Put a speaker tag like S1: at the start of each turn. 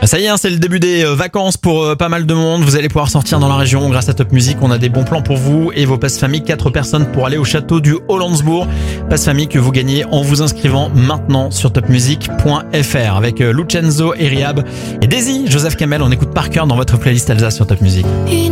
S1: Ça y est, c'est le début des vacances pour pas mal de monde. Vous allez pouvoir sortir dans la région grâce à Top Music. On a des bons plans pour vous et vos passes famille. 4 personnes pour aller au château du Hollandsbourg. Passe famille que vous gagnez en vous inscrivant maintenant sur topmusic.fr avec Lucenzo et Riab et Daisy, Joseph Kamel. On écoute par cœur dans votre playlist Alsace sur Top Music.